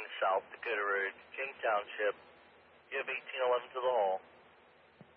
South Dakota Road, James Township. You have 1811 to the hall.